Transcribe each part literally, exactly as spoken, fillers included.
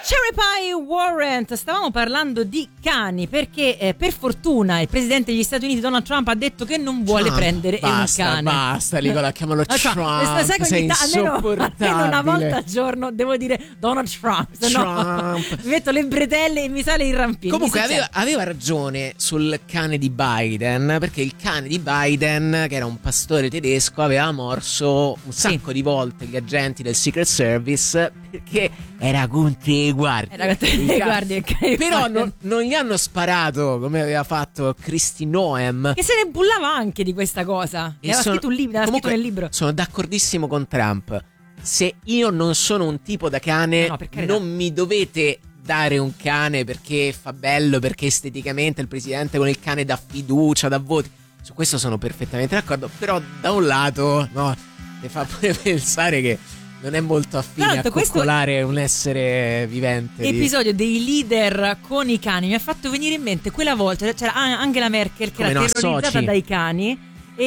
Cherry Pie Warrant. Stavamo parlando di cani perché eh, per fortuna il presidente degli Stati Uniti Donald Trump ha detto che non vuole Trump, prendere basta, un cane. Basta, Nicola, chiamalo Ah, Trump. Trump. Sai che sei ogni ta- almeno, insopportabile. almeno una volta al giorno devo dire Donald Trump, se no Trump. mi metto le bretelle e mi sale il rampino. Comunque aveva, aveva ragione sul cane di Biden, perché il cane di Biden, che era un pastore tedesco, aveva morso un sacco sì. di volte gli agenti del Secret Service perché era contro i guardie. Era contro i guardie. Però non, non gli hanno sparato come aveva fatto Kristi Noem, che se ne bullava anche di questa cosa. E aveva sono, scritto un libro, aveva scritto nel libro. Sono d'accordissimo con Trump. Se io non sono un tipo da cane, no, no, non mi dovete dare un cane perché fa bello, perché esteticamente il presidente con il cane dà fiducia, dà voti. Su questo sono perfettamente d'accordo. Però da un lato, no, mi fa pure pensare che non è molto affine Tanto, a coccolare un essere vivente. Episodio di... dei leader con i cani mi ha fatto venire in mente quella volta c'era Angela Merkel che Come era no, terrorizzata associ. dai cani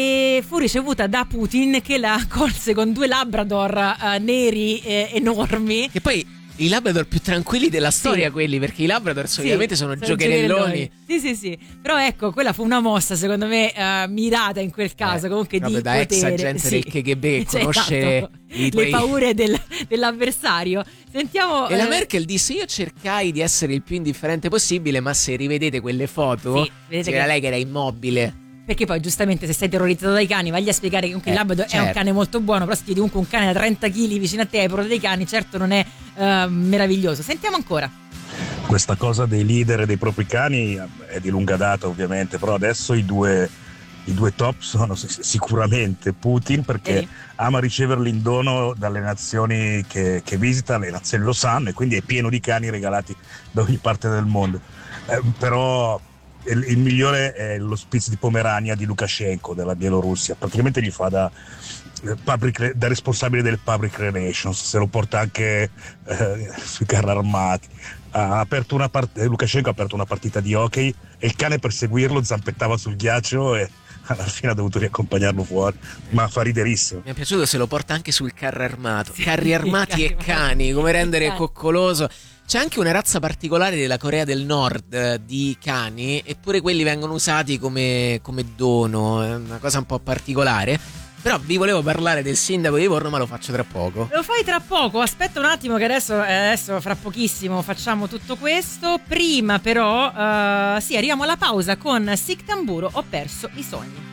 e fu ricevuta da Putin che la accolse con due labrador uh, neri eh, enormi. E poi i Labrador più tranquilli della storia, sì. quelli, perché i Labrador solitamente sì, sono, sono giocherelloni. Sì, sì, sì. Però ecco, quella fu una mossa, secondo me, uh, mirata in quel caso. Eh, comunque di da ex potere. agente sì. del K G B, Cioè, conoscere esatto. i le tuoi... paure del, dell'avversario. Sentiamo. E la eh... Merkel disse: io cercai di essere il più indifferente possibile, ma se rivedete quelle foto, sì, vedete si vede che... lei che era immobile. Perché poi giustamente se sei terrorizzato dai cani vagli a spiegare che comunque eh, il Labrador certo. è un cane molto buono, però se ti vedi comunque un cane da trenta chili vicino a te ai paura dei cani, certo non è uh, meraviglioso. Sentiamo ancora. Questa cosa dei leader e dei propri cani è di lunga data ovviamente, però adesso i due, i due top sono sicuramente Putin, perché Vedi? ama riceverli in dono dalle nazioni che, che visita, le nazioni lo sanno, e quindi è pieno di cani regalati da ogni parte del mondo. Eh, però il, il migliore è l'ospizio di Pomerania di Lukashenko della Bielorussia, praticamente gli fa da, public, da responsabile del public relations, se lo porta anche eh, sui carri armati. Ha aperto una part- Lukashenko ha aperto una partita di hockey e il cane, per seguirlo, zampettava sul ghiaccio e alla fine ha dovuto riaccompagnarlo fuori, ma fa riderissimo. Mi è piaciuto se lo porta anche sul carro armato. Sì, Carri armati e cani, come rendere cani. coccoloso. C'è anche una razza particolare della Corea del Nord eh, di cani, eppure quelli vengono usati come, come dono, è una cosa un po' particolare. Però vi volevo parlare del sindaco di Livorno, ma lo faccio tra poco. Lo fai tra poco, aspetta un attimo che adesso, eh, adesso fra pochissimo facciamo tutto questo. Prima però, uh, sì, arriviamo alla pausa con Sic Tamburo, Ho perso i sogni.